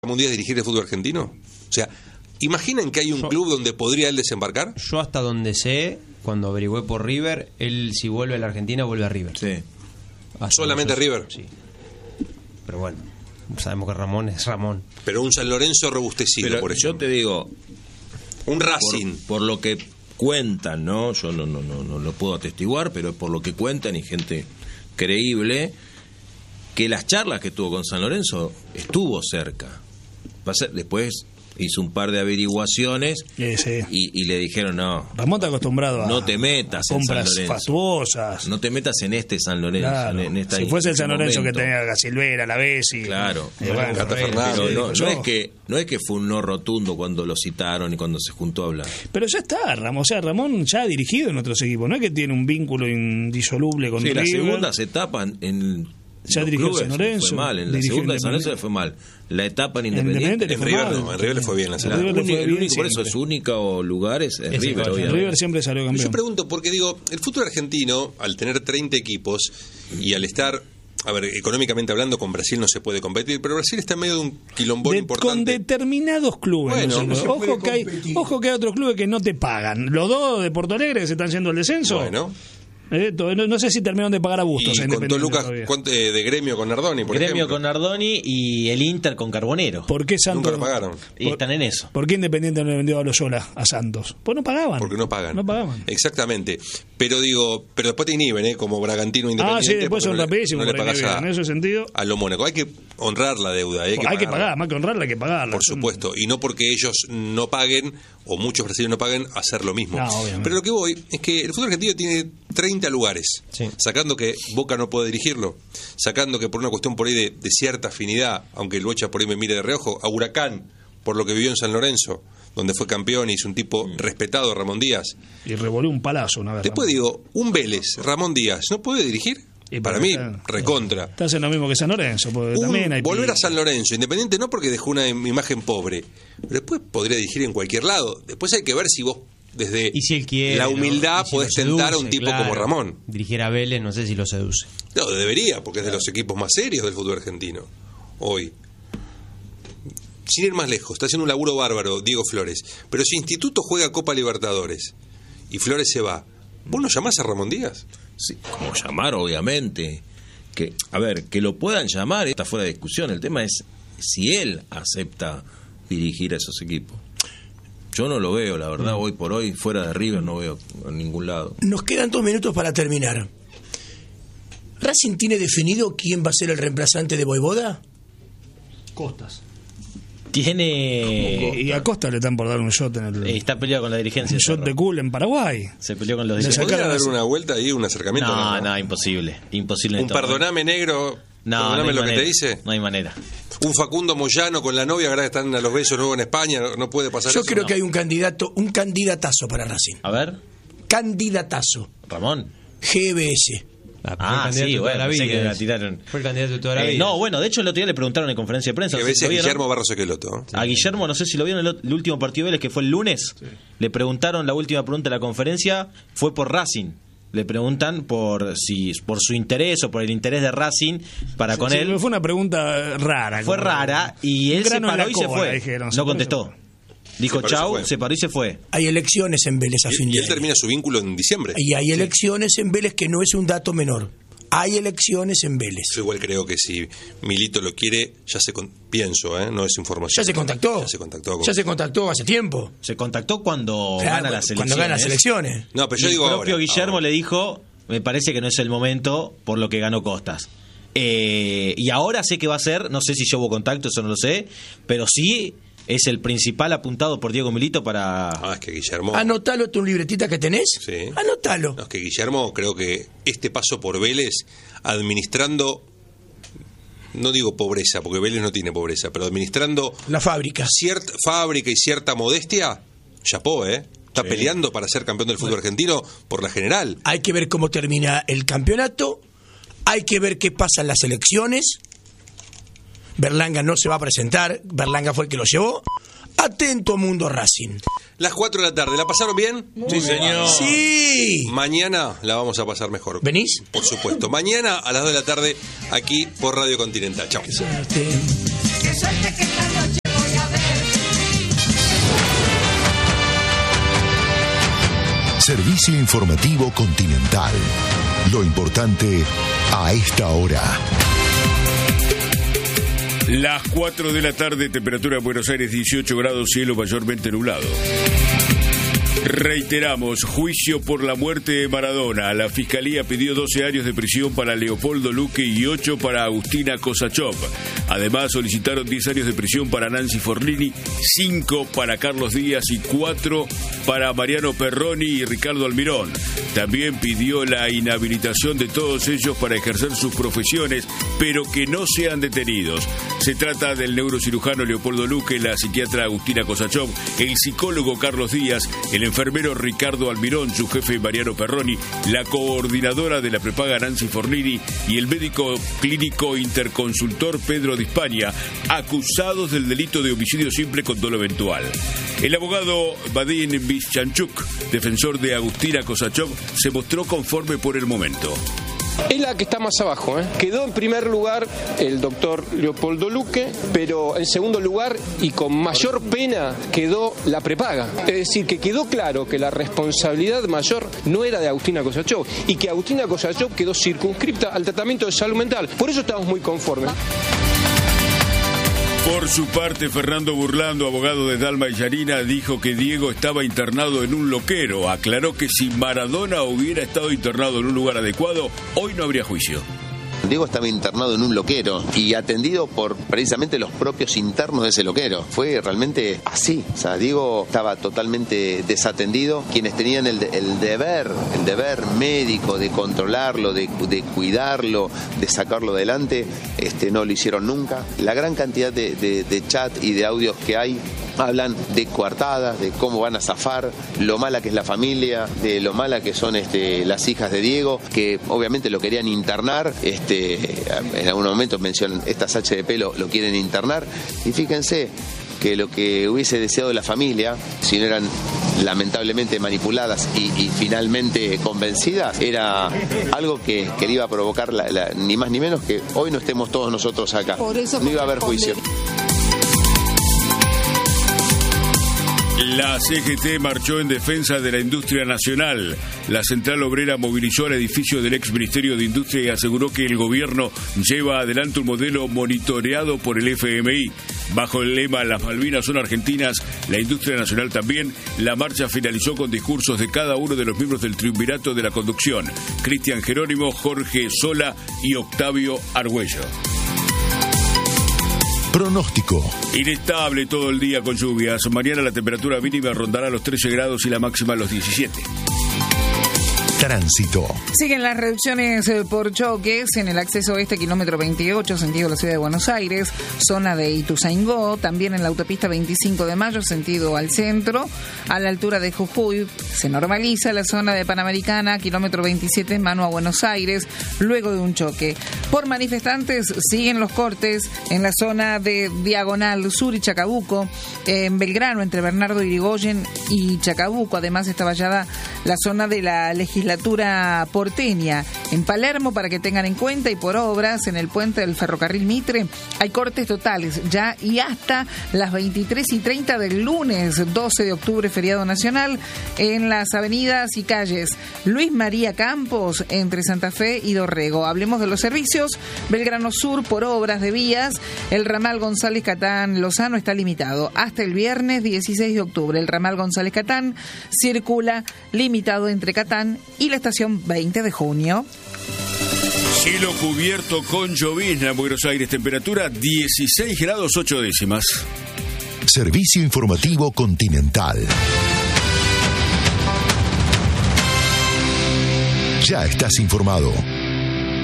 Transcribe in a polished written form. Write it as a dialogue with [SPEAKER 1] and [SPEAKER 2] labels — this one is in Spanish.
[SPEAKER 1] Ramón Díaz dirigir el fútbol argentino? O sea, ¿imaginan que hay un club donde podría él desembarcar?
[SPEAKER 2] Yo hasta donde sé, cuando averigüé por River, él si vuelve a la Argentina, vuelve a River.
[SPEAKER 3] Sí.
[SPEAKER 1] ¿Solamente River?
[SPEAKER 2] Sí. Pero bueno, sabemos que Ramón es Ramón.
[SPEAKER 1] Pero un San Lorenzo robustecido,
[SPEAKER 3] Pero
[SPEAKER 1] por ejemplo.
[SPEAKER 3] yo te digo,
[SPEAKER 1] un Racing.
[SPEAKER 3] por lo que cuentan, ¿no? Yo no lo puedo atestiguar, pero por lo que cuentan y gente creíble, que las charlas que tuvo con San Lorenzo estuvo cerca. Después hizo un par de averiguaciones
[SPEAKER 4] sí.
[SPEAKER 3] y le dijeron, no,
[SPEAKER 4] Ramón está acostumbrado a
[SPEAKER 3] no te metas en San
[SPEAKER 4] compras
[SPEAKER 3] Lorenzo.
[SPEAKER 4] Fastuosas.
[SPEAKER 3] No te metas en este San Lorenzo.
[SPEAKER 4] Claro.
[SPEAKER 3] Si
[SPEAKER 4] fuese el San Lorenzo que tenía a Silvera, a la Bessi.
[SPEAKER 3] Claro.
[SPEAKER 1] Cata Fernández.
[SPEAKER 3] Pero no es que fue un no rotundo cuando lo citaron y cuando se juntó a hablar.
[SPEAKER 4] Pero ya está, Ramón. O sea, Ramón ya ha dirigido en otros equipos. No es que tiene un vínculo indisoluble con
[SPEAKER 3] Sí,
[SPEAKER 4] River.
[SPEAKER 3] las segundas etapas en
[SPEAKER 4] ya
[SPEAKER 3] los
[SPEAKER 4] dirigió
[SPEAKER 3] clubes
[SPEAKER 4] San Lorenzo.
[SPEAKER 3] fue mal. En la segunda de San Lorenzo le fue mal. La etapa en Independiente
[SPEAKER 1] En River no, en River le fue bien la segunda.
[SPEAKER 3] El único, por eso su único lugar es River, obviamente.
[SPEAKER 4] River siempre salió campeón.
[SPEAKER 1] Yo pregunto, porque digo, el fútbol argentino, al tener 30 equipos y al estar, a ver, económicamente hablando, con Brasil no se puede competir, pero Brasil está en medio de un quilombón importante.
[SPEAKER 4] Con determinados clubes.
[SPEAKER 1] Bueno,
[SPEAKER 4] no sé, ojo que hay otros clubes que no te pagan. Los dos de Porto Alegre que se están yendo al descenso.
[SPEAKER 1] Bueno.
[SPEAKER 4] No sé si terminaron de pagar a Bustos.
[SPEAKER 1] Y contó Lucas de Gremio con Nardoni, por
[SPEAKER 5] Gremio
[SPEAKER 1] ejemplo.
[SPEAKER 5] con Nardoni y el Inter con Carbonero.
[SPEAKER 4] ¿Por qué Santos?
[SPEAKER 1] Nunca lo pagaron.
[SPEAKER 5] Y están en eso.
[SPEAKER 4] ¿Por qué Independiente no le vendió a Loyola a Santos? Pues no pagaban.
[SPEAKER 1] Porque no pagan.
[SPEAKER 4] No pagaban.
[SPEAKER 1] Exactamente. Pero después te inhiben, como Bragantino Independiente.
[SPEAKER 4] Sí, después son rapidísimos.
[SPEAKER 1] No le pagas
[SPEAKER 4] en ese sentido.
[SPEAKER 1] a lo Mónaco. Hay que honrar la deuda. Hay que
[SPEAKER 4] pagar, más que honrarla hay que pagarla.
[SPEAKER 1] Por supuesto. Y no porque ellos no paguen o muchos brasileños no paguen, hacer lo mismo. Pero lo que voy es que el fútbol argentino tiene 30 lugares.
[SPEAKER 2] Sí.
[SPEAKER 1] Sacando que Boca no puede dirigirlo, sacando que por una cuestión por ahí de cierta afinidad, aunque el Bocha por ahí me mire de reojo, a Huracán, por lo que vivió en San Lorenzo, donde fue campeón y es un tipo respetado, Ramón Díaz.
[SPEAKER 4] Y revolvió un palazo una vez.
[SPEAKER 1] Después digo, un Vélez, Ramón Díaz, ¿no puede dirigir? Y para mí, recontra.
[SPEAKER 4] Está haciendo lo mismo que San Lorenzo. También hay
[SPEAKER 1] volver a San Lorenzo, Independiente no porque dejó una imagen pobre, pero después podría dirigir en cualquier lado. Después hay que ver si vos desde
[SPEAKER 2] y si él quiere,
[SPEAKER 1] la humildad
[SPEAKER 2] si
[SPEAKER 1] podés tentar a un tipo como Ramón.
[SPEAKER 2] Dirigir a Vélez, no sé si lo seduce.
[SPEAKER 1] No, debería, porque es de los equipos más serios del fútbol argentino hoy. Sin ir más lejos, está haciendo un laburo bárbaro Diego Flores. Pero si Instituto juega Copa Libertadores y Flores se va, ¿vos no llamás a Ramón Díaz?
[SPEAKER 3] Sí, como llamar, obviamente. A ver, que lo puedan llamar está fuera de discusión. El tema es si él acepta dirigir a esos equipos. Yo no lo veo, la verdad, hoy por hoy, fuera de River, no veo en ningún lado.
[SPEAKER 6] Nos quedan 2 minutos para terminar. ¿Racing tiene definido quién va a ser el reemplazante de Voivoda?
[SPEAKER 4] Costas.
[SPEAKER 5] Tiene...
[SPEAKER 4] Y a Costa le están por dar un shot en el...
[SPEAKER 5] Está peleado con la dirigencia.
[SPEAKER 4] Un shot de cool en Paraguay.
[SPEAKER 5] Se peleó con los
[SPEAKER 1] ¿Se
[SPEAKER 5] dirigentes.
[SPEAKER 1] podría dar una vuelta ahí, un acercamiento?
[SPEAKER 5] No, imposible. Imposible.
[SPEAKER 1] Un perdoname negro, perdoname lo que te dice.
[SPEAKER 5] No hay manera.
[SPEAKER 1] Un Facundo Moyano con la novia, ahora que están a los besos luego en España, no puede pasar
[SPEAKER 6] Yo
[SPEAKER 1] eso.
[SPEAKER 6] creo que hay un candidatazo para Racing.
[SPEAKER 5] A ver.
[SPEAKER 6] Candidatazo.
[SPEAKER 5] Ramón.
[SPEAKER 6] GBS.
[SPEAKER 5] Sí, bueno, pensé que la tiraron.
[SPEAKER 2] Fue el candidato de toda la vida.
[SPEAKER 5] No, bueno, de hecho el otro día le preguntaron en conferencia de prensa.
[SPEAKER 1] Que a veces Guillermo Barros Equeloto.
[SPEAKER 5] A Guillermo, no sé si lo vieron el último partido de Vélez, que fue el lunes. Sí. Le preguntaron, la última pregunta de la conferencia fue por Racing. Le preguntan por su interés o por el interés de Racing para con él.
[SPEAKER 4] Fue una pregunta rara.
[SPEAKER 5] Fue rara y él se paró y se fue.
[SPEAKER 4] Dijeron,
[SPEAKER 5] no contestó. Dijo chau, se paró y se fue.
[SPEAKER 6] Hay elecciones en Vélez a fin de año.
[SPEAKER 1] Y él termina su vínculo en diciembre.
[SPEAKER 6] Y hay elecciones en Vélez, que no es un dato menor. Hay elecciones en Vélez.
[SPEAKER 1] Yo igual creo que si Milito lo quiere, pienso, no es información.
[SPEAKER 6] Ya se contactó. Ya se contactó hace tiempo.
[SPEAKER 5] Se contactó cuando gana las elecciones.
[SPEAKER 6] Cuando gana las elecciones.
[SPEAKER 1] No, pero yo digo
[SPEAKER 5] el propio
[SPEAKER 1] ahora,
[SPEAKER 5] Guillermo le dijo, me parece que no es el momento por lo que ganó Costas. Y ahora sé que va a ser, no sé si yo hubo contacto, eso no lo sé, pero sí es el principal apuntado por Diego Milito para...
[SPEAKER 1] es que Guillermo...
[SPEAKER 6] Anotalo en tu libretita que tenés.
[SPEAKER 1] Sí.
[SPEAKER 6] Anotalo.
[SPEAKER 1] No, es que Guillermo, creo que este paso por Vélez, administrando, no digo pobreza, porque Vélez no tiene pobreza, pero administrando...
[SPEAKER 6] La fábrica.
[SPEAKER 1] Cierta fábrica y cierta modestia, chapó, Está peleando para ser campeón del fútbol argentino por la general.
[SPEAKER 6] Hay que ver cómo termina el campeonato. Hay que ver qué pasa en las elecciones. Berlanga no se va a presentar. Berlanga fue el que lo llevó. Atento, Mundo Racing.
[SPEAKER 1] Las 4 de la tarde, ¿la pasaron bien?
[SPEAKER 3] Sí, señor.
[SPEAKER 6] Sí.
[SPEAKER 1] Mañana la vamos a pasar mejor.
[SPEAKER 6] ¿Venís?
[SPEAKER 1] Por supuesto. Mañana a las 2 de la tarde aquí por Radio Continental. Chao.
[SPEAKER 6] Qué suerte.
[SPEAKER 7] Servicio informativo Continental. Lo importante a esta hora.
[SPEAKER 8] Las 4 de la tarde, temperatura en Buenos Aires 18 grados, cielo mayormente nublado. Reiteramos, juicio por la muerte de Maradona. La Fiscalía pidió 12 años de prisión para Leopoldo Luque y 8 para Agustina Kosachov. Además, solicitaron 10 años de prisión para Nancy Forlini, 5 para Carlos Díaz y 4 para Mariano Perroni y Ricardo Almirón. También pidió la inhabilitación de todos ellos para ejercer sus profesiones, pero que no sean detenidos. Se trata del neurocirujano Leopoldo Luque, la psiquiatra Agustina Kosachov, el psicólogo Carlos Díaz, el enfermero Ricardo Almirón, su jefe Mariano Perroni, la coordinadora de la prepaga Nancy Forlini y el médico clínico interconsultor Pedro de España, acusados del delito de homicidio simple con dolo eventual. El abogado Vadim Bischanchuk, defensor de Agustina Kosachov, se mostró conforme por el momento.
[SPEAKER 9] Es la que está más abajo, ¿eh? Quedó en primer lugar el doctor Leopoldo Luque, pero en segundo lugar y con mayor pena quedó la prepaga. Es decir, que quedó claro que la responsabilidad mayor no era de Agustina Kosachov y que Agustina Kosachov quedó circunscripta al tratamiento de salud mental. Por eso estamos muy conformes.
[SPEAKER 8] Por su parte, Fernando Burlando, abogado de Dalma y Yanina, dijo que Diego estaba internado en un loquero. Aclaró que si Maradona hubiera estado internado en un lugar adecuado, hoy no habría juicio.
[SPEAKER 10] Diego estaba internado en un loquero y atendido por precisamente los propios internos de ese loquero. Fue realmente así. O sea, Diego estaba totalmente desatendido. Quienes tenían el deber médico de controlarlo, de cuidarlo, de sacarlo adelante, no lo hicieron nunca. La gran cantidad de chat y de audios que hay hablan de coartadas, de cómo van a zafar, lo mala que es la familia, de lo mala que son las hijas de Diego, que obviamente lo querían internar. En algún momento mencionan, estas HDP lo quieren internar, y fíjense que lo que hubiese deseado la familia, si no eran lamentablemente manipuladas y finalmente convencidas, era algo que le iba a provocar ni más ni menos que hoy no estemos todos nosotros acá. No iba a haber juicio.
[SPEAKER 8] La CGT marchó en defensa de la industria nacional. La Central Obrera movilizó al edificio del ex Ministerio de Industria y aseguró que el gobierno lleva adelante un modelo monitoreado por el FMI. Bajo el lema "Las Malvinas son argentinas, la industria nacional también", la marcha finalizó con discursos de cada uno de los miembros del triunvirato de la conducción: Cristian Jerónimo, Jorge Sola y Octavio Argüello.
[SPEAKER 7] Pronóstico.
[SPEAKER 8] Inestable todo el día con lluvias. Mañana la temperatura mínima rondará los 13 grados y la máxima los 17.
[SPEAKER 7] Tránsito.
[SPEAKER 11] Siguen las reducciones por choques en el acceso oeste, kilómetro 28, sentido la ciudad de Buenos Aires, zona de Ituzaingó, también en la autopista 25 de Mayo, sentido al centro, a la altura de Jujuy. Se normaliza la zona de Panamericana, kilómetro 27, mano a Buenos Aires, luego de un choque. Por manifestantes siguen los cortes en la zona de Diagonal Sur y Chacabuco, en Belgrano, entre Bernardo Irigoyen y Chacabuco. Además está vallada la zona de la legislatura porteña. En Palermo, para que tengan en cuenta, y por obras en el puente del ferrocarril Mitre, hay cortes totales ya y hasta las 23:30 del lunes 12 de octubre, feriado nacional, en las avenidas y calles Luis María Campos, entre Santa Fe y Dorrego. Hablemos de los servicios. Belgrano Sur, por obras de vías, el ramal González Catán Lozano está limitado hasta el viernes 16 de octubre. El ramal González Catán circula limitado entre Catán y la estación 20 de junio.
[SPEAKER 8] Cielo cubierto con llovizna en Buenos Aires, temperatura 16 grados 8 décimas.
[SPEAKER 7] Servicio informativo Continental. Ya estás informado.